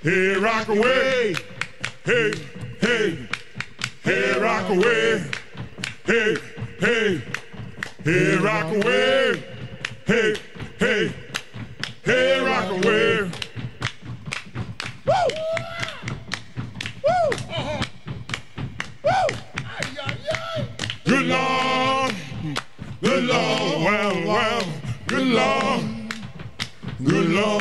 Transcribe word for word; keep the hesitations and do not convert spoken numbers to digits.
Hey, rock away. Hey, hey, hey, rock away. Hey, hey, hey, rock away. Hey, hey, hey, rock away. Woo! Woo! Uh-huh. Woo! Ay, ay, ay. Good Lord, good Lord.